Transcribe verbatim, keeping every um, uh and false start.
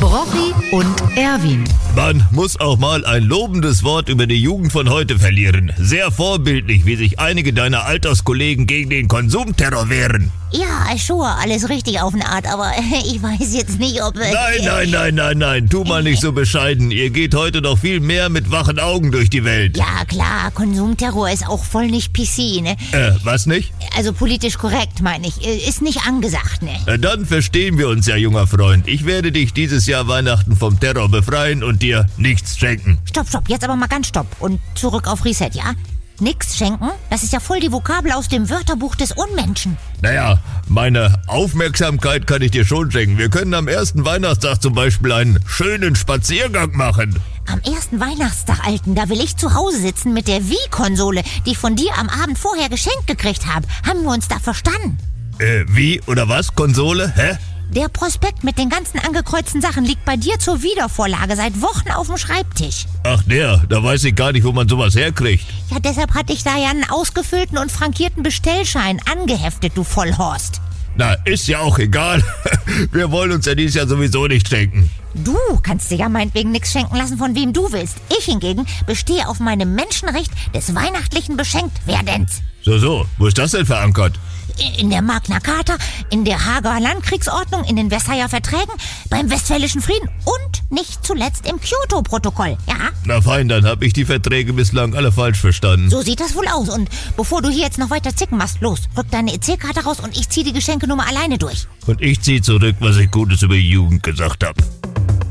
Brochi und Erwin. Man muss auch mal ein lobendes Wort über die Jugend von heute verlieren. Sehr vorbildlich, wie sich einige deiner Alterskollegen gegen den Konsumterror wehren. Ja, schon, alles richtig auf eine Art, aber ich weiß jetzt nicht, ob... Nein, nein, nein, nein, nein, tu mal nicht so bescheiden. Ihr geht heute noch viel mehr mit wachen Augen durch die Welt. Ja, klar, Konsumterror ist auch voll nicht P C, ne? Äh, was nicht? Also politisch korrekt, meine ich. Ist nicht angesagt, ne? Na, dann verstehen wir uns ja, junger Freund. Ich werde dich dieses Jahr Weihnachten vom Terror befreien und dir nichts schenken. Stopp, stopp, jetzt aber mal ganz stopp. Und zurück auf Reset, ja? Nix schenken? Das ist ja voll die Vokabel aus dem Wörterbuch des Unmenschen. Naja, meine Aufmerksamkeit kann ich dir schon schenken. Wir können am ersten Weihnachtstag zum Beispiel einen schönen Spaziergang machen. Am ersten Weihnachtstag, Alten, da will ich zu Hause sitzen mit der Wii-Konsole, die ich von dir am Abend vorher geschenkt gekriegt habe. Haben wir uns da verstanden? Äh, wie oder was? Konsole? Hä? Der Prospekt mit den ganzen angekreuzten Sachen liegt bei dir zur Wiedervorlage seit Wochen auf dem Schreibtisch. Ach der, da weiß ich gar nicht, wo man sowas herkriegt. Ja, deshalb hatte ich da ja einen ausgefüllten und frankierten Bestellschein angeheftet, du Vollhorst. Na, ist ja auch egal. Wir wollen uns ja dieses Jahr sowieso nicht schenken. Du kannst dir ja meinetwegen nichts schenken lassen, von wem du willst. Ich hingegen bestehe auf meinem Menschenrecht des weihnachtlichen Beschenktwerdens. So, so, wo ist das denn verankert? In der Magna Carta, in der Haager Landkriegsordnung, in den Versailler Verträgen, beim Westfälischen Frieden und nicht zuletzt im Kyoto-Protokoll, ja? Na fein, dann habe ich die Verträge bislang alle falsch verstanden. So sieht das wohl aus. Und bevor du hier jetzt noch weiter zicken machst, los, rück deine E C-Karte raus und ich zieh die Geschenkenummer alleine durch. Und ich zieh zurück, was ich Gutes über die Jugend gesagt habe.